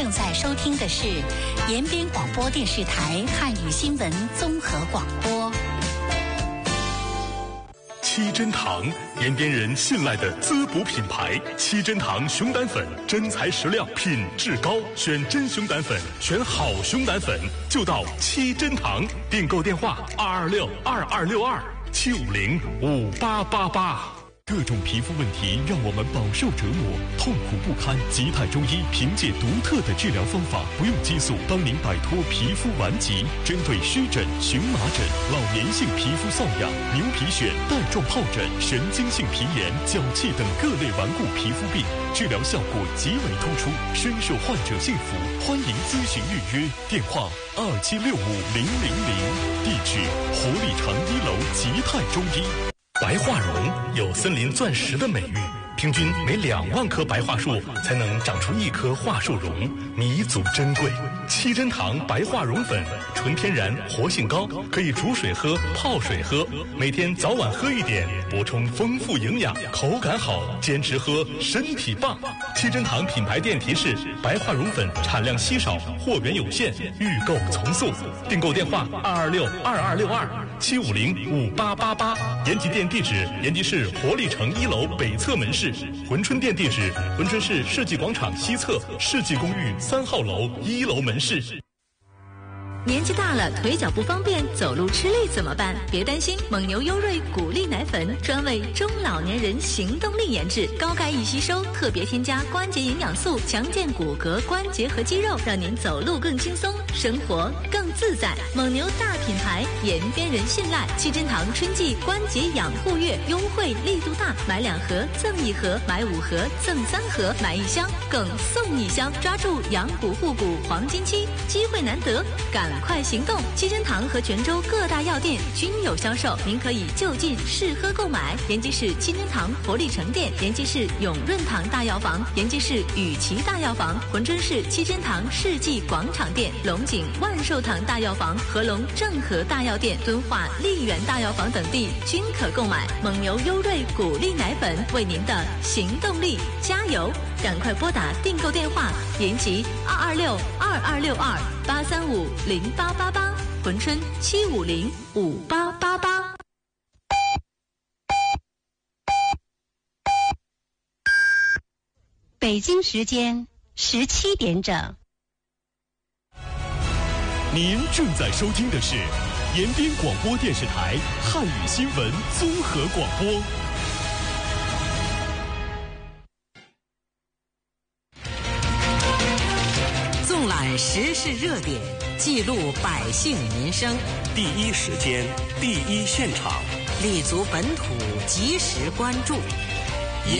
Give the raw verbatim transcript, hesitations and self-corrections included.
正在收听的是延边广播电视台汉语新闻综合广播。 七珍堂，延边人信赖的滋补品牌。七珍堂熊胆粉，真材实料，品质高，选真熊胆粉，选好熊胆粉，就到七珍堂。订购电话：二二六二二六二七五零五八八八。各种皮肤问题让我们饱受折磨，痛苦不堪。吉泰中医凭借独特的治疗方法，不用激素，帮您摆脱皮肤顽疾。针对湿疹、荨麻疹、老年性皮肤瘙痒、牛皮癣、带状疱疹、神经性皮炎、脚气等各类顽固皮肤病，治疗效果极为突出，深受患者信服。欢迎咨询预约，电话二七六五零零零，地址活力城一楼吉泰中医。白桦榕有森林钻石的美誉，平均每两万棵白桦树才能长出一棵桦树榕，弥足珍贵。七珍堂白桦榕粉，纯天然，活性高，可以煮水喝、泡水喝，每天早晚喝一点，补充丰富营养，口感好，坚持喝，身体棒。七珍堂品牌店提示：白桦榕粉产量稀少，货源有限，预购从速。订购电话：二二六二二六二七五零五八八八。延吉店地址：延吉市活力城一楼北侧门市。珲春店地址：珲春市世纪广场西侧世纪公寓三号楼一楼门市。 年纪大了，腿脚不方便，走路吃力怎么办？别担心，蒙牛优瑞骨力奶粉专为中老年人行动力研制，高钙易吸收，特别添加关节营养素，强健骨骼、关节和肌肉，让您走路更轻松，生活更自在。蒙牛大品牌，延边人信赖。七珍堂春季关节养护月优惠力度大，买两盒赠一盒，买五盒赠三盒，买一箱更送一箱，抓住养骨护骨黄金期，机会难得，赶快行动！七珍堂和泉州各大药店均有销售，您可以就近试喝购买。延吉市七珍堂活力城店、延吉市永润堂大药房、延吉市雨琦大药房、珲春市七珍堂世纪广场店、龙井万寿堂大药房、合龙正和大药店、敦化丽园大药房等地均可购买。蒙牛优瑞骨力奶粉，为您的行动力加油！赶快拨打订购电话：延吉二二六二二六二八三五零八八八，珲春七五零五八八八。 北京时间十七点整。 您正在收听的是延边广播电视台汉语新闻综合广播。 纵览时事热点，记录百姓民生， 第一时间，第一现场， 立足本土，及时关注。